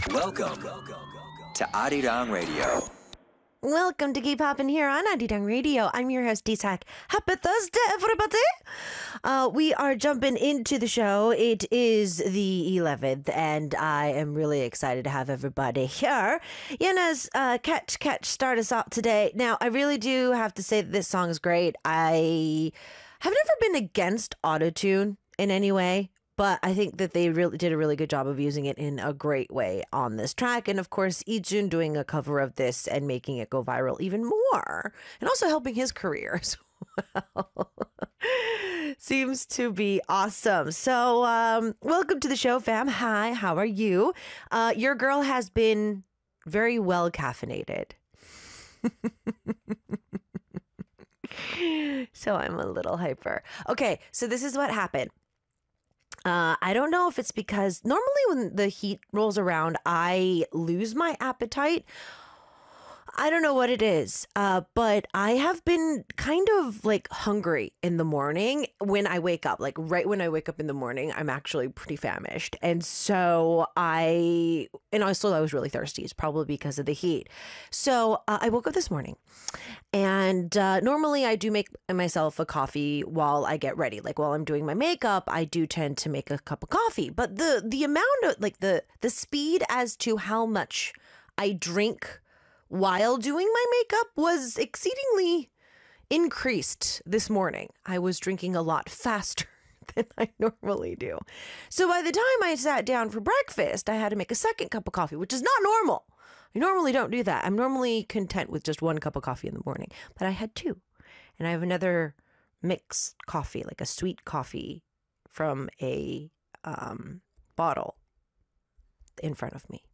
Welcome to Arirang Radio. Welcome to Keep Poppin' here on Arirang Radio. I'm your host, Isak. Happy Thursday, everybody! We are jumping into the show. It is the 11th, and I am really excited to have everybody here. Yena's Catch, start us off today. Now, I really do have to say that this song is great. I have never been against autotune in any way, but I think that they really did a really good job of using it in a great way on this track. And of course, Ijun doing a cover of this and making it go viral even more. And also helping his career as well. Seems to be awesome. So welcome to the show, fam. Hi, how are you? Your girl has been very well caffeinated. So I'm a little hyper. Okay, so this is what happened. I don't know if it's because normally when the heat rolls around, I lose my appetite. I don't know what it is, but I have been kind of like hungry in the morning when I wake up. Like right when I wake up in the morning, I'm actually pretty famished. And so I was really thirsty. It's probably because of the heat. So I woke up this morning and normally I do make myself a coffee while I get ready. Like while I'm doing my makeup, I do tend to make a cup of coffee. But the amount of like the speed as to how much I drink while doing my makeup was exceedingly increased this morning. I was drinking a lot faster than I normally do. So by the time I sat down for breakfast, I had to make a second cup of coffee, which is not normal. I normally don't do that. I'm normally content with just one cup of coffee in the morning, but I had two. And I have another mixed coffee, like a sweet coffee from a bottle in front of me.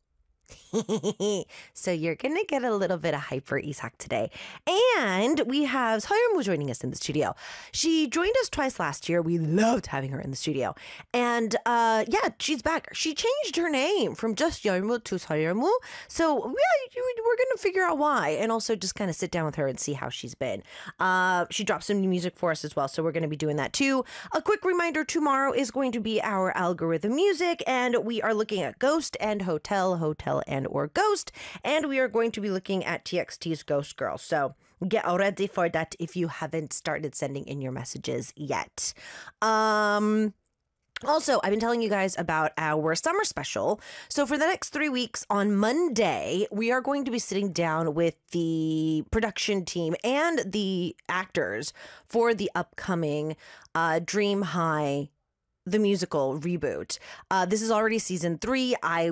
So you're gonna get a little bit of hyper Isak today. And we have Soyeonmu joining us in the studio. She joined us twice last year. We loved having her in the studio. And she's back. She changed her name from just Yeonmu to Soyeonmu. So we're gonna figure out why, and also just kind of sit down with her and see how she's been. She dropped some new music for us as well, so we're gonna be doing that too. A quick reminder, tomorrow is going to be our algorithm music, and we are looking at Ghost and Hotel and or Ghost, and we are going to be looking at TXT's Ghost Girl. So get ready for that if you haven't started sending in your messages yet. Also, I've been telling you guys about our summer special. So for the next 3 weeks on Monday, we are going to be sitting down with the production team and the actors for the upcoming Dream High the musical reboot. This is already season 3. I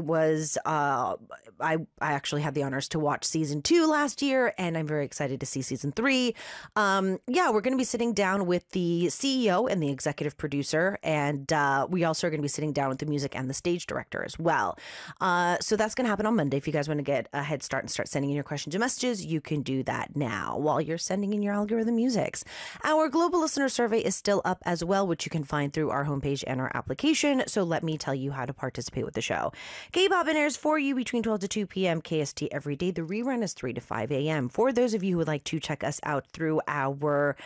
actually had the honors to watch season 2 last year, and I'm very excited to see season 3. We're going to be sitting down with the CEO and the executive producer, and we also are going to be sitting down with the music and the stage director as well. So that's going to happen on Monday. If you guys want to get a head start and start sending in your questions and messages, you can do that now while you're sending in your algorithm musics. Our global listener survey is still up as well, which you can find through our homepage and our application. So let me tell you how to participate with the show. K-Pop airs for you between 12 to 2 p.m. KST every day. The rerun is 3 to 5 a.m. For those of you who would like to check us out through our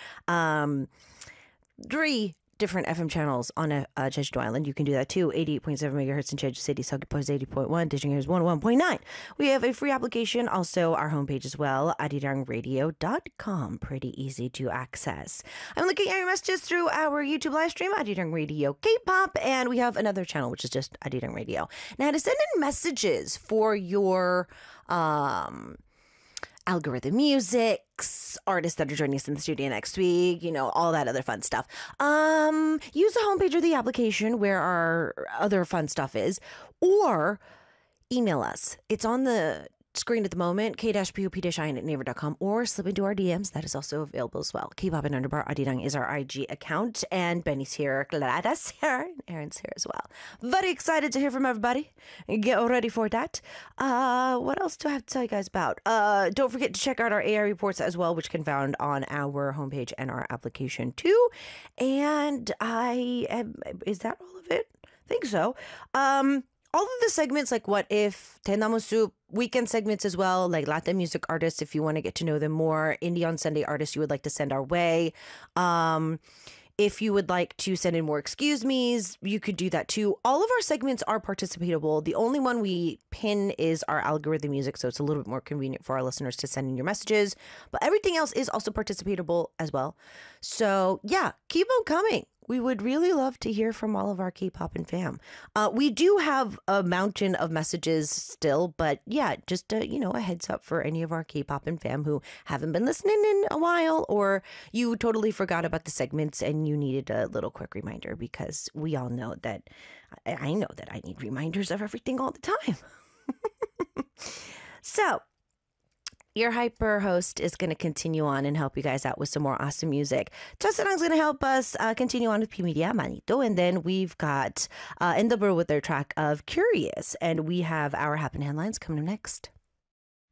3 different FM channels on Jeju Island, you can do that too. 88.7 megahertz in Jeju City, Seogwipo is 80.1, Daejeon is 101.9. We have a free application, also our homepage as well, arirangradio.com. Pretty easy to access. I'm looking at your messages through our YouTube live stream, Arirang Radio K-Pop, and we have another channel, which is just Arirang Radio. Now, to send in messages for your algorithm musics, artists that are joining us in the studio next week, all that other fun stuff. Use the homepage or the application where our other fun stuff is, or email us. It's on the screen at the moment, k-pop-shine@naver.com, or slip into our DMs. That is also available as well. K-pop_Arirang is our IG account, and Benny's here, Clara's here, and Aaron's here as well. Very excited to hear from everybody. Get ready for that. What else do I have to tell you guys about? Don't forget to check out our AI reports as well, which can be found on our homepage and our application too. And is that all of it? I think so. All of the segments, like What If, Tenamu Soup, weekend segments as well, like Latin music artists, if you want to get to know them more, Indie on Sunday artists you would like to send our way. If you would like to send in more excuse me's, you could do that too. All of our segments are participatable. The only one we pin is our algorithm music, so it's a little bit more convenient for our listeners to send in your messages. But everything else is also participatable as well. So yeah, keep them coming. We would really love to hear from all of our K-pop and fam. We do have a mountain of messages still, but yeah, just a heads up for any of our K-pop and fam who haven't been listening in a while, or you totally forgot about the segments and you needed a little quick reminder, because we all know that I know that I need reminders of everything all the time. So your hyper host is going to continue on and help you guys out with some more awesome music. Chasanang's going to help us continue on with P Media Manito. And then we've got Endeavor with their track of Curious. And we have our Happen Headlines coming up next.